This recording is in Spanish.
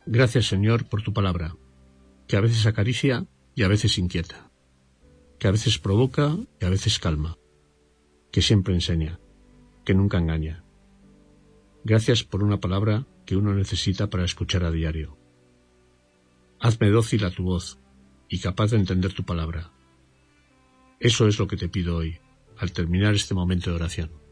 Gracias, Señor, por tu palabra, que a veces acaricia y a veces inquieta, que a veces provoca y a veces calma, que siempre enseña, que nunca engaña. Gracias por una palabra que uno necesita para escuchar a diario. Hazme dócil a tu voz y capaz de entender tu palabra. Eso es lo que te pido hoy, al terminar este momento de oración.